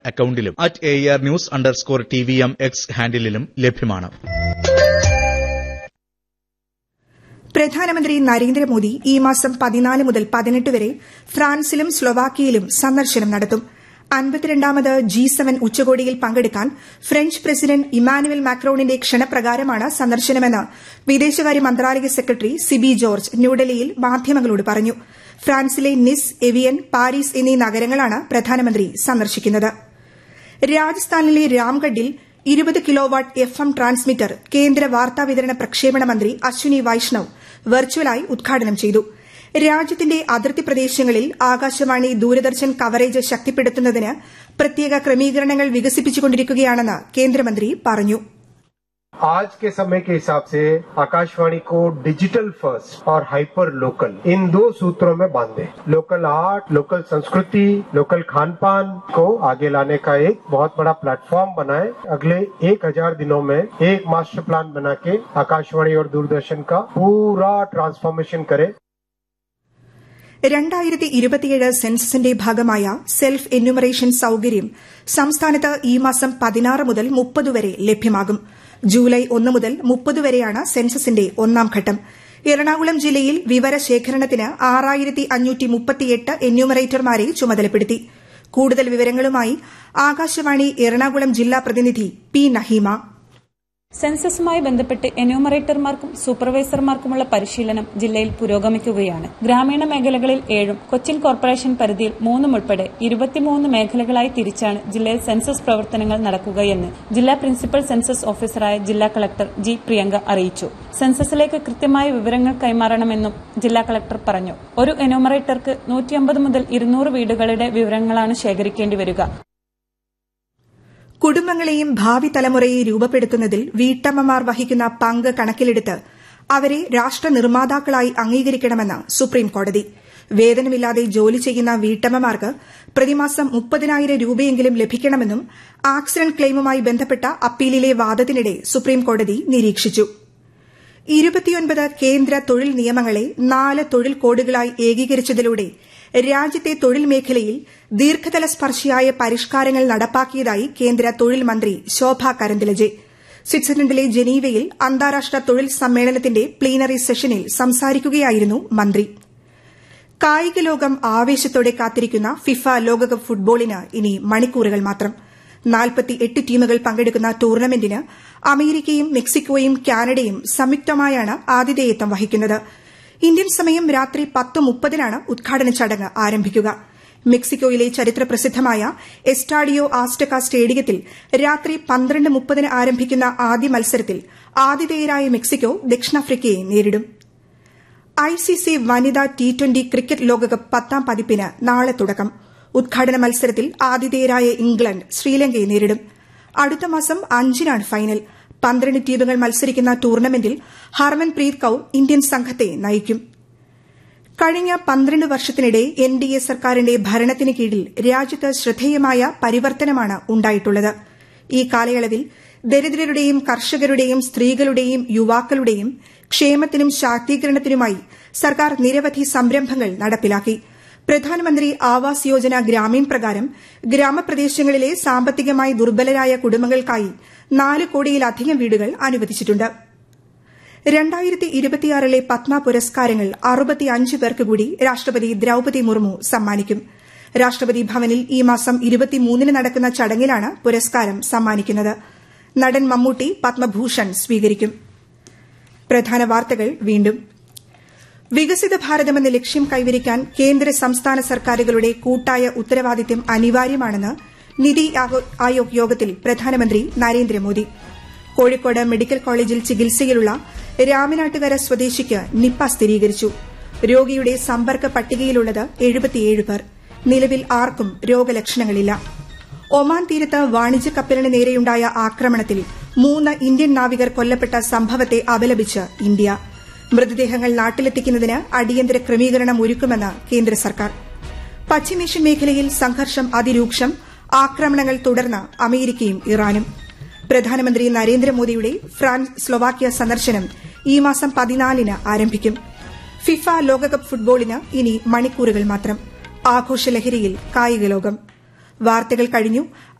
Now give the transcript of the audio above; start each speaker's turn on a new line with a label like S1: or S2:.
S1: അക്കൌണ്ടിലും @ARnews_TVM X ഹാൻഡിലും ലഭ്യമാണ്.
S2: പ്രധാനമന്ത്രി നരേന്ദ്രമോദി ഈ മാസം 14 മുതൽ 18 വരെ ഫ്രാൻസിലും സ്ലൊവാക്കിയയിലും സന്ദർശനം നടത്തും. 52ാമത് G7 ഉച്ചകോടിയിൽ പങ്കെടുക്കാൻ ഫ്രഞ്ച് പ്രസിഡന്റ് ഇമാനുവൽ മാക്രോണിന്റെ ക്ഷണപ്രകാരമാണ് സന്ദർശനമെന്ന് വിദേശകാര്യ മന്ത്രാലയ സെക്രട്ടറി സിബി ജോർജ് ന്യൂഡൽഹിയിൽ മാധ്യമങ്ങളോട് പറഞ്ഞു. ഫ്രാൻസിലെ നിസ്, എവിയൻ, പാരീസ് എന്നീ നഗരങ്ങളാണ് പ്രധാനമന്ത്രി സന്ദർശിക്കുന്നത്. രാജസ്ഥാനിലെ രാംഗഡിൽ 20 കിലോവാട്ട് FM ട്രാൻസ്മിറ്റർ കേന്ദ്ര വാർത്താവിതരണ പ്രക്ഷേപണ മന്ത്രി അശ്വിനി വൈഷ്ണവ് വെർച്വലായി ഉദ്ഘാടനം ചെയ്തു. രാജ്യത്തിന്റെ അതിർത്തി പ്രദേശങ്ങളിൽ ആകാശവാണി, ദൂരദർശൻ കവറേജ് ശക്തിപ്പെടുത്തുന്നതിന് പ്രത്യേക ക്രമീകരണങ്ങൾ വികസിപ്പിച്ചുകൊണ്ടിരിക്കുകയാണെന്ന് കേന്ദ്രമന്ത്രി പറഞ്ഞു.
S3: आज के समय के हिसाब से आकाशवाणी को डिजिटल फर्स्ट और हाइपर लोकल इन दो सूत्रों में बांधे. लोकल आर्ट, लोकल संस्कृति, लोकल खान पान को आगे लाने का एक बहुत बड़ा प्लेटफॉर्म बनाए. अगले 1000 दिनों में एक मास्टर प्लान बना के आकाशवाणी और दूरदर्शन का पूरा ट्रांसफॉर्मेशन करे.
S2: 2027 സെൻസസിന്റെ ഭാഗമായ സെൽഫ് എന്യൂമറേഷൻ സൌകര്യം സംസ്ഥാനത്ത് ഈ മാസം 16 മുതൽ 30 വരെ ലഭ്യമാകും. ജൂലൈ 1 മുതൽ 30 വരെയാണ് സെൻസസിന്റെ ഒന്നാം ഘട്ടം. എറണാകുളം ജില്ലയിൽ വിവരശേഖരണത്തിന് 6538 എന്യൂമറേറ്റർമാരെ ചുമതലപ്പെടുത്തി. കൂടുതൽ വിവരങ്ങളുമായി ആകാശവാണി എറണാകുളം ജില്ലാ പ്രതിനിധി പി നഹീമ.
S4: സെൻസസുമായി ബന്ധപ്പെട്ട് എന്യൂമറേറ്റർമാർക്കും സൂപ്പർവൈസർമാർക്കുമുള്ള പരിശീലനം ജില്ലയിൽ പുരോഗമിക്കുകയാണ്. ഗ്രാമീണ മേഖലകളിൽ 7ഉം കൊച്ചിൻ കോർപ്പറേഷൻ പരിധിയിൽ 3ഉം ഉൾപ്പെടെ 23 മേഖലകളായി തിരിച്ചാണ് ജില്ലയിൽ സെൻസസ് പ്രവർത്തനങ്ങൾ നടക്കുകയെന്ന് ജില്ലാ പ്രിൻസിപ്പൽ സെൻസസ് ഓഫീസറായ ജില്ലാ കളക്ടർ ജി പ്രിയങ്ക അറിയിച്ചു. സെൻസസിലേക്ക് കൃത്യമായ വിവരങ്ങൾ കൈമാറണമെന്നും ജില്ലാ കളക്ടർ പറഞ്ഞു. ഒരു എന്യൂമറേറ്റർക്ക് 150 മുതൽ 200 വീടുകളുടെ വിവരങ്ങളാണ് ശേഖരിക്കേണ്ടി വരിക.
S2: കുടുംബങ്ങളെയും ഭാവി തലമുറയെ രൂപപ്പെടുത്തുന്നതിൽ വീട്ടമ്മമാർ വഹിക്കുന്ന പങ്ക് കണക്കിലെടുത്ത് അവരെ രാഷ്ട്ര നിർമ്മാതാക്കളായി അംഗീകരിക്കണമെന്ന് സുപ്രീംകോടതി. വേതനമില്ലാതെ ജോലി ചെയ്യുന്ന വീട്ടമ്മമാർക്ക് പ്രതിമാസം 30,000 രൂപയെങ്കിലും ലഭിക്കണമെന്നും ആക്സിഡന്റ് ക്ലെയിമുമായി ബന്ധപ്പെട്ട അപ്പീലിലെ വാദത്തിനിടെ സുപ്രീംകോടതി നിരീക്ഷിച്ചു. 29 കേന്ദ്ര തൊഴിൽ നിയമങ്ങളെ 4 തൊഴിൽ കോഡുകളായി ഏകീകരിച്ചതിലൂടെ രാജ്യത്തെ തൊഴിൽ മേഖലയിൽ ദീർഘതല സ്പർശിയായ പരിഷ്കാരങ്ങൾ നടപ്പാക്കിയതായി കേന്ദ്ര തൊഴിൽ മന്ത്രി ശോഭ കരന്ദലജെ. സ്വിറ്റ്സർലൻഡിലെ ജനീവയിൽ അന്താരാഷ്ട്ര തൊഴിൽ സമ്മേളനത്തിന്റെ പ്ലീനറി സെഷനിൽ സംസാരിക്കുകയായിരുന്നു മന്ത്രി. കായിക ലോകം ആവേശത്തോടെ കാത്തിരിക്കുന്ന ഫിഫ ലോകകപ്പ് ഫുട്ബോളിന് ഇനി മണിക്കൂറുകൾ മാത്രം. 48 ടീമുകൾ പങ്കെടുക്കുന്ന ടൂർണമെന്റിന് അമേരിക്കയും മെക്സിക്കോയും കാനഡയും സംയുക്തമായാണ് ആതിഥേയത്വം വഹിക്കുന്നത്. ഇന്ത്യൻ സമയം രാത്രി 10:30 ഉദ്ഘാടന ചടങ്ങ് ആരംഭിക്കുക. മെക്സിക്കോയിലെ ചരിത്രപ്രസിദ്ധമായ എസ്റ്റാഡിയോ ആസ്റ്റക സ്റ്റേഡിയത്തിൽ രാത്രി 12:30 ആരംഭിക്കുന്ന ആദ്യ മത്സരത്തിൽ ആതിഥേയരായ മെക്സിക്കോ ദക്ഷിണാഫ്രിക്കയെ നേരിടും. ICC വനിതാ T20 ക്രിക്കറ്റ് ലോകകപ്പ് 10ാം പതിപ്പിന് നാളെ തുടക്കം. ഉദ്ഘാടന മത്സരത്തിൽ ആതിഥേയരായ ഇംഗ്ലണ്ട് ശ്രീലങ്കയെ നേരിടും. അടുത്ത മാസം 5-നാണ് ഫൈനൽ. 12 ടീമുകൾ മത്സരിക്കുന്ന ടൂർണമെന്റിൽ ഹർമൻപ്രീത് കൌർ ഇന്ത്യൻ സംഘത്തെ നയിക്കും. കഴിഞ്ഞ 12 വർഷത്തിനിടെ NDA സർക്കാരിന്റെ ഭരണത്തിന് കീഴിൽ രാജ്യത്ത് ശ്രദ്ധേയമായ പരിവർത്തനമാണ് ഉണ്ടായിട്ടുള്ളത്. ഈ കാലയളവിൽ ദരിദ്രരുടെയും കർഷകരുടെയും സ്ത്രീകളുടെയും യുവാക്കളുടെയും ക്ഷേമത്തിനും ശാക്തീകരണത്തിനുമായി സർക്കാർ നിരവധി സംരംഭങ്ങൾ നടപ്പിലാക്കി. പ്രധാനമന്ത്രി ആവാസ് യോജന ഗ്രാമീൺ പ്രകാരം ഗ്രാമപ്രദേശങ്ങളിലെ സാമ്പത്തികമായി ദുർബലരായ കുടുംബങ്ങൾക്കായി 4 കോടിയിലധികം വീടുകൾ അനുവദിച്ചിട്ടുണ്ട്. 2026 പത്മ പുരസ്കാരങ്ങൾ 65 പേർക്ക് കൂടി രാഷ്ട്രപതി ദ്രൌപതി മുർമു സമ്മാനിക്കും. രാഷ്ട്രപതി ഭവനിൽ ഈ മാസം 23 നടക്കുന്ന ചടങ്ങിലാണ് പുരസ്കാരം സമ്മാനിക്കുന്നത്. നടൻ മമ്മൂട്ടി പത്മഭൂഷൺ സ്വീകരിക്കും. പ്രധാന വാർത്തകൾ വീണ്ടും. വികസിത ഭാരതമെന്ന ലക്ഷ്യം കൈവരിക്കാൻ കേന്ദ്ര സംസ്ഥാന സർക്കാരുകളുടെ കൂട്ടായ ഉത്തരവാദിത്തം അനിവാര്യമാണെന്ന് നിതി ആയോഗ് യോഗത്തിൽ പ്രധാനമന്ത്രി നരേന്ദ്രമോദി. കോഴിക്കോട് മെഡിക്കൽ കോളേജിൽ ചികിത്സയിലുള്ള രാമനാട്ടുകര സ്വദേശിക്ക് നിപ്പ സ്ഥിരീകരിച്ചു. രോഗിയുടെ സമ്പർക്ക പട്ടികയിലുള്ളത് 77 പേർ. നിലവിൽ ആർക്കും രോഗലക്ഷണങ്ങളില്ല. ഒമാൻ തീരത്ത് വാണിജ്യ കപ്പലിന് നേരെയുണ്ടായ ആക്രമണത്തിൽ 3 ഇന്ത്യൻ നാവികർ കൊല്ലപ്പെട്ട സംഭവത്തെ അപലപിച്ച് ഇന്ത്യ. മൃതദേഹങ്ങൾ നാട്ടിലെത്തിക്കുന്നതിന് അടിയന്തര ക്രമീകരണം ഒരുക്കുമെന്ന് കേന്ദ്ര സർക്കാർ. പശ്ചിമേഷ്യൻ മേഖലയിൽ സംഘർഷം അതിരൂക്ഷം. ആക്രമണങ്ങൾ തുടർന്ന് അമേരിക്കയും ഇറാനും. പ്രധാനമന്ത്രി നരേന്ദ്രമോദിയുടെ ഫ്രാൻസ് സ്ലൊവാക്യ സന്ദർശനം ഈ മാസം 14 ആരംഭിക്കും. ഫിഫ ലോകകപ്പ് ഫുട്ബോളിന് ഇനി മണിക്കൂറുകൾ മാത്രം. ആഘോഷലഹരിയിൽ കായിക ലോകം. വാർത്തകൾ കഴിഞ്ഞു.